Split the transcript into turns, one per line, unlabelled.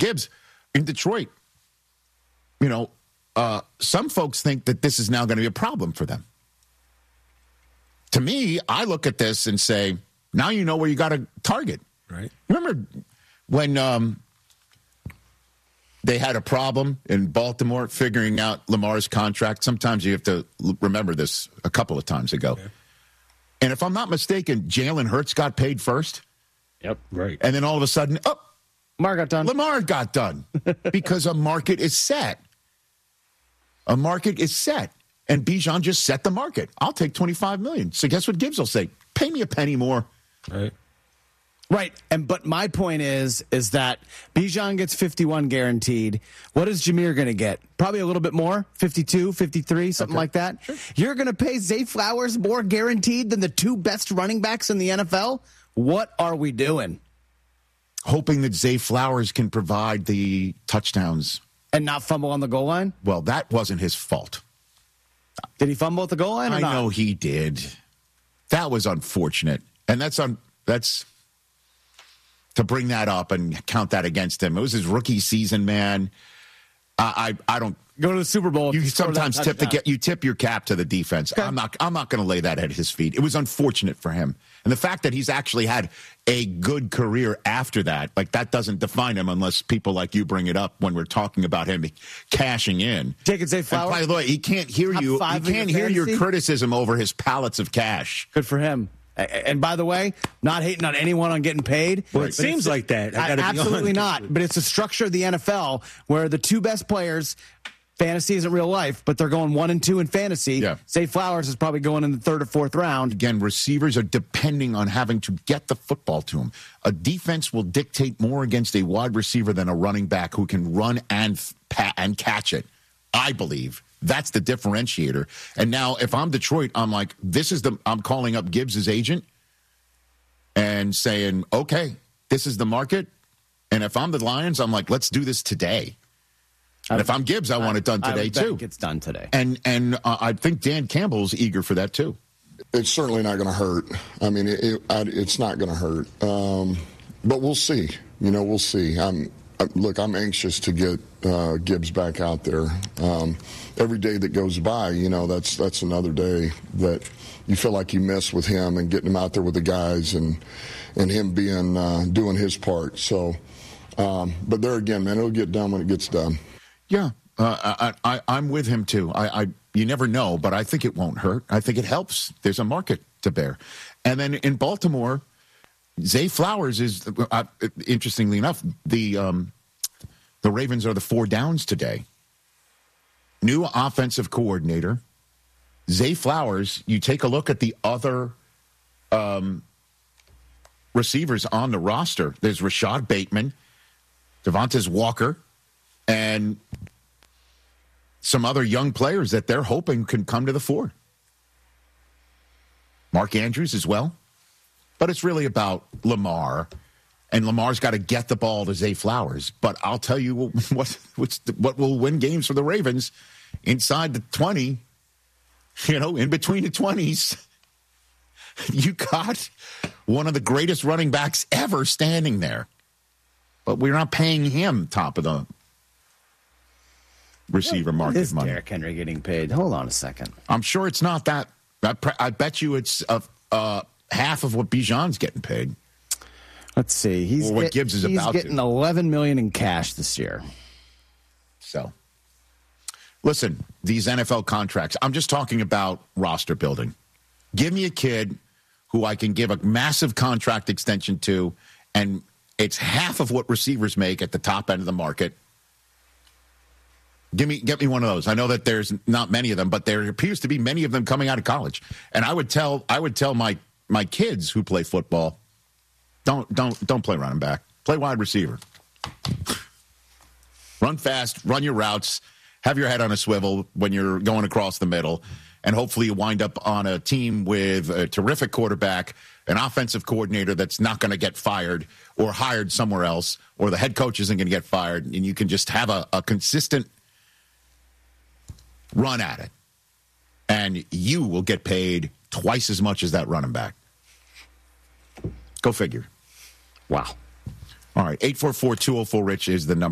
Gibbs in Detroit, some folks think that this is now going to be a problem for them. To me, I look at this and say, now you know where you got to target.
Right.
Remember when they had a problem in Baltimore figuring out Lamar's contract? Sometimes you have to remember this a couple of times ago. Okay. And if I'm not mistaken, Jalen Hurts got paid first.
Yep, right.
And then all of a sudden, Lamar got done because a market is set. A market is set. And Bijan just set the market. I'll take $25 million. So guess what Gibbs will say? Pay me a penny more.
Right.
Right. But my point is that Bijan gets 51 guaranteed. What is Jameer going to get? Probably a little bit more, 52, 53, something like that. Sure. You're going to pay Zay Flowers more guaranteed than the two best running backs in the NFL? What are we doing?
Hoping that Zay Flowers can provide the touchdowns.
And not fumble on the goal line?
Well, that wasn't his fault.
Did he fumble at the goal line or not?
I know he did. That was unfortunate. And that's to bring that up and count that against him. It was his rookie season, man. I don't
go to the Super Bowl.
You sometimes tip your cap to the defense. Okay. I'm not going to lay that at his feet. It was unfortunate for him. And the fact that he's actually had a good career after that, like that doesn't define him unless people like you bring it up when we're talking about him cashing in.
Take Zay Flowers.
And by the way, he can't hear you. He can't hear your criticism over his pallets of cash.
Good for him. And by the way, not hating on anyone on getting paid.
Well, it seems like that.
Absolutely not. But it's the structure of the NFL where the two best players, fantasy isn't real life, but they're going 1 and 2 in fantasy. Yeah. Zay Flowers is probably going in the 3rd or 4th round.
Again, receivers are depending on having to get the football to them. A defense will dictate more against a wide receiver than a running back who can run and catch it, I believe. That's the differentiator. And now if I'm Detroit, I'm like, I'm calling up Gibbs' agent and saying, okay, this is the market. And if I'm the Lions, I'm like, let's do this today. And if I'm Gibbs, I want it done today too.
It's done today.
And I think Dan Campbell's eager for that too.
It's certainly not going to hurt. I mean, it's not going to hurt. But we'll see. We'll see. I'm anxious to get Gibbs back out there. Every day that goes by, that's another day that you feel like you miss with him and getting him out there with the guys and him being doing his part. So, but there again, man, it'll get done when it gets done.
Yeah, I'm with him too. You never know, but I think it won't hurt. I think it helps. There's a market to bear. And then in Baltimore, Zay Flowers is, interestingly enough, the Ravens are the 4 downs today. New offensive coordinator, Zay Flowers. You take a look at the other receivers on the roster. There's Rashad Bateman, Devontae Walker, and some other young players that they're hoping can come to the fore. Mark Andrews as well. But it's really about Lamar. And Lamar's got to get the ball to Zay Flowers. But I'll tell you what will win games for the Ravens inside the 20, in between the 20s. You got one of the greatest running backs ever standing there. But we're not paying him top of the receiver market money.
Derrick Henry getting paid? Hold on a second.
I'm sure it's not that. I bet you it's half of what Bijan's getting paid.
Let's see. He's getting $11 million in cash this year.
So, listen, these NFL contracts, I'm just talking about roster building. Give me a kid who I can give a massive contract extension to, and it's half of what receivers make at the top end of the market. Get me one of those. I know that there's not many of them, but there appears to be many of them coming out of college. And I would tell my kids who play football, don't play running back. Play wide receiver. Run fast, run your routes, have your head on a swivel when you're going across the middle, and hopefully you wind up on a team with a terrific quarterback, an offensive coordinator that's not going to get fired or hired somewhere else, or the head coach isn't going to get fired, and you can just have a consistent run at it. And you will get paid twice as much as that running back. Go figure.
Wow.
All right, 844-204-RICH is the number.